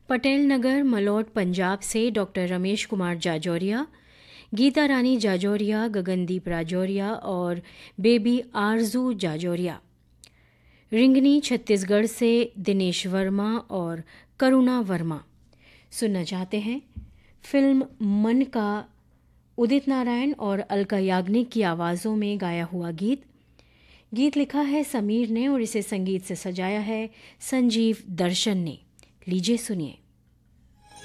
पटेल नगर मलौट पंजाब से डॉक्टर रमेश कुमार जाजौरिया, गीता रानी जाजौरिया, गगनदीप राजौरिया और बेबी आरजू जाजौरिया। रिंगनी छत्तीसगढ़ से दिनेश वर्मा और करुणा वर्मा सुनना चाहते हैं। फिल्म मन का उदित नारायण और अलका याग्निक की आवाज़ों में गाया हुआ गीत लिखा है समीर ने और इसे संगीत से सजाया है संजीव दर्शन ने। लीजिए सुनिए।